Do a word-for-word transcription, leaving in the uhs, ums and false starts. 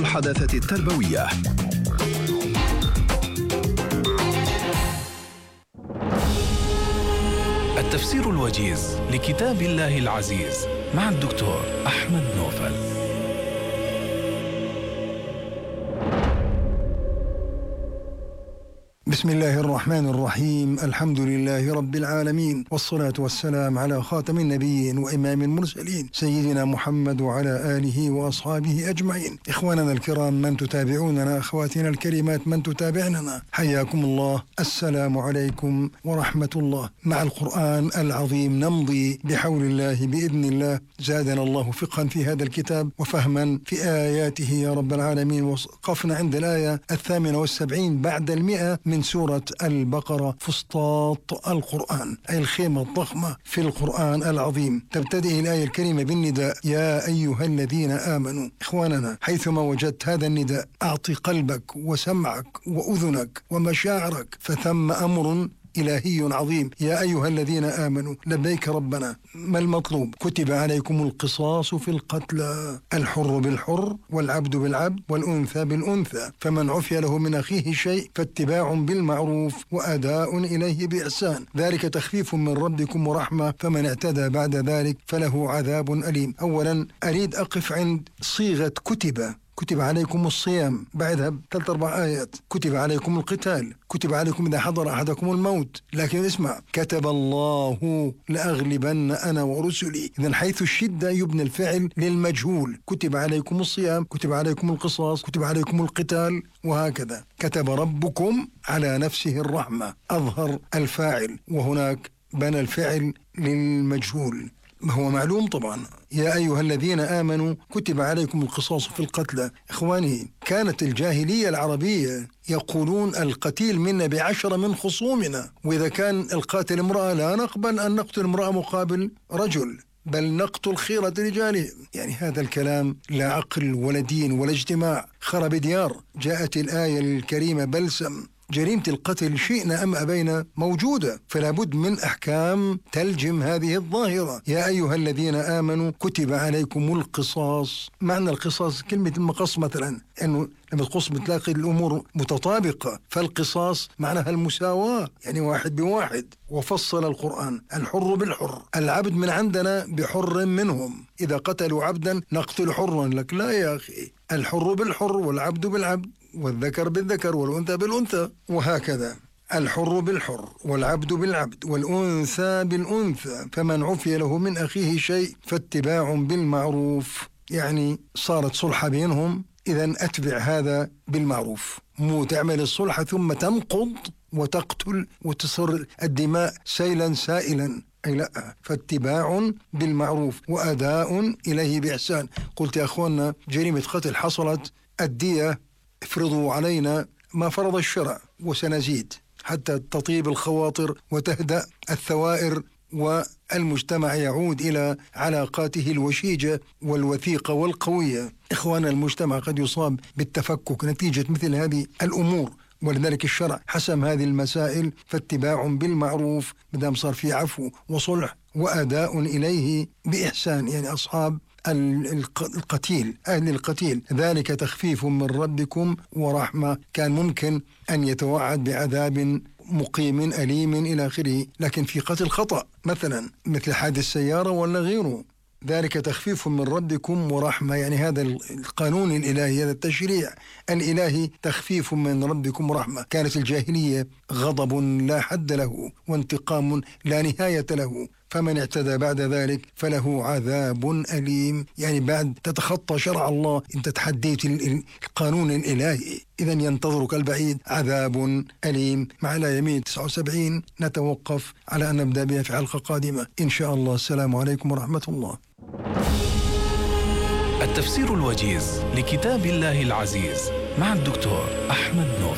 المحادثة التربوية. التفسير الوجيز لكتاب الله العزيز مع الدكتور أحمد نوفل. بسم الله الرحمن الرحيم. الحمد لله رب العالمين، والصلاة والسلام على خاتم النبيين وإمام المرسلين سيدنا محمد وعلى آله وأصحابه أجمعين. إخواننا الكرام، من تتابعوننا، أخواتنا الكريمات من تتابعننا، حياكم الله. السلام عليكم ورحمة الله. مع القرآن العظيم نمضي بحول الله بإذن الله. زادنا الله فقها في هذا الكتاب وفهما في آياته يا رب العالمين. وقفنا عند الآية الثامنة والسبعين بعد المئة من سورة البقرة، فسطاط القرآن، أي الخيمة الضخمة في القرآن العظيم. تبتدئ الآية الكريمة بالنداء: يا أيها الذين آمنوا. إخواننا، حيثما وجدت هذا النداء أعطي قلبك وسمعك وأذنك ومشاعرك، فثم أمر إلهي عظيم. يا أيها الذين آمنوا، لبيك ربنا. ما المطلوب؟ كتب عليكم القصاص في القتلى، الحر بالحر والعبد بالعبد والأنثى بالأنثى، فمن عفي له من أخيه شيء فاتباع بالمعروف وأداء إليه بإحسان، ذلك تخفيف من ربكم ورحمة، فمن اعتدى بعد ذلك فله عذاب أليم. أولا أريد أقف عند صيغة كتب. كتب عليكم الصيام، بعدها ثلاث أربع آيات كتب عليكم القتال، كتب عليكم إذا حضر أحدكم الموت. لكن اسمع: كتب الله لأغلبن أنا ورسلي. إذن حيث الشدة يبنى الفعل للمجهول. كتب عليكم الصيام، كتب عليكم القصاص، كتب عليكم القتال، وهكذا. كتب ربكم على نفسه الرحمة، أظهر الفاعل، وهناك بنى الفعل للمجهول. ما هو معلوم طبعا. يا أيها الذين آمنوا كتب عليكم القصاص في القتلى. إخواني، كانت الجاهلية العربية يقولون القتيل منا بعشرة من خصومنا، وإذا كان القاتل امرأة لا نقبل أن نقتل امرأة مقابل رجل، بل نقتل خيرة رجالهم. يعني هذا الكلام لا عقل ولا دين ولا اجتماع، خرب ديار. جاءت الآية الكريمة بلسم. جريمة القتل شئنا أم أبينا موجودة، فلا بد من أحكام تلجم هذه الظاهرة. يا أيها الذين آمنوا كتب عليكم القصاص. معنى القصاص كلمة المقص مثلا، أنه لما تقص بتلاقي الأمور متطابقة، فالقصاص معناها المساواة، يعني واحد بواحد. وفصل القرآن: الحر بالحر، العبد من عندنا بحر منهم، إذا قتلوا عبدا نقتل حرا. لك لا يا أخي، الحر بالحر والعبد بالعبد والذكر بالذكر والأنثى بالأنثى، وهكذا. الحر بالحر والعبد بالعبد والأنثى بالأنثى، فمن عفي له من أخيه شيء فاتباع بالمعروف. يعني صارت صلحة بينهم، إذن أتبع هذا بالمعروف، مو تعمل الصلحة ثم تنقض وتقتل وتصر الدماء سيلا سائلا، أي لا، فاتباع بالمعروف وأداء إليه بإحسان. قلت يا أخوانا، جريمة قتل حصلت، الدية افرضوا علينا ما فرض الشرع وسنزيد حتى تطيب الخواطر وتهدأ الثوائر، والمجتمع يعود إلى علاقاته الوشيجة والوثيقة والقوية. إخوانا، المجتمع قد يصاب بالتفكك نتيجة مثل هذه الأمور، ولذلك الشرع حسم هذه المسائل. فاتباع بالمعروف، مدام صار في عفو وصلح، وأداء إليه بإحسان، يعني أصحاب القتيل، أهل القتيل، ذلك تخفيف من ربكم ورحمة. كان ممكن أن يتوعد بعذاب مقيم أليم إلى آخره، لكن في قتل خطأ مثلا مثل حادث السيارة ولا غيره، ذلك تخفيف من ربكم ورحمة. يعني هذا القانون الإلهي، هذا التشريع الإلهي تخفيف من ربكم ورحمة. كانت الجاهلية غضب لا حد له وانتقام لا نهاية له، فمن اعتدى بعد ذلك فله عذاب أليم. يعني بعد تتخطى شرع الله، انت تحديت القانون الإلهي، إذن ينتظرك البعيد عذاب أليم. مع الآية تسعة وسبعين نتوقف على أن نبدأ بها في حلقة قادمة إن شاء الله. السلام عليكم ورحمة الله. التفسير الوجيز لكتاب الله العزيز مع الدكتور أحمد نوفل.